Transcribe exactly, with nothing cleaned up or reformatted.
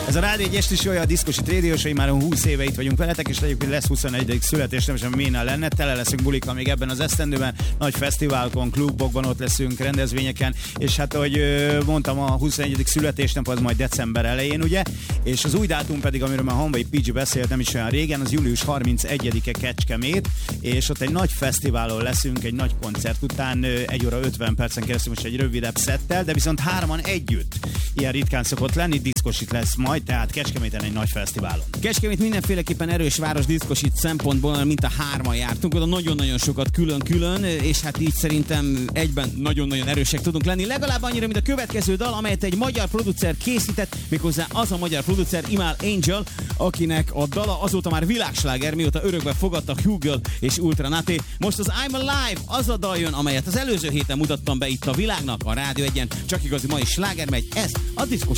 Ez a Rádió egy esti show, a Diszkosit Radio Show, már húsz éve itt vagyunk veletek, és egyébként lesz huszonegyedik születés, nem sem ména lenne, tele leszünk bulika még ebben az esztendőben, nagy fesztiválokon, klubokban ott leszünk, rendezvényeken, és hát ahogy mondtam, a huszonegyedik születésnap az majd december elején, ugye, és az új dátum pedig, amiről már Honvai pé gé beszélt nem is olyan régen, az július harmincegyedike Kecskemét, és ott egy nagy fesztiválon leszünk, egy nagy koncert után, egy óra ötven percen keresztül most egy rövidebb szettel, de viszont hárman együtt. Ilyen ritkán szokott lenni, Diszkosit lesz majd, tehát Kecskeméten egy nagy fesztiválon. Kecskemét mindenféleképpen erős város diszkosit szempontból, mint a hárman jártunk, oda nagyon-nagyon sokat külön-külön, és hát így szerintem egyben nagyon-nagyon erősek tudunk lenni. Legalább annyira, mint a következő dal, amelyet egy magyar producer készített, méghozzá az a magyar producer, Imal Angel, akinek a dala azóta már világsláger, mióta örökbe fogadtak Hugo és Ultra Naté. Most az I'm Alive az a dal jön, amelyet az előző héten mutattam be itt a világnak, a Rádió egyen, csak igazi mai sláger megy, ez a Diszkos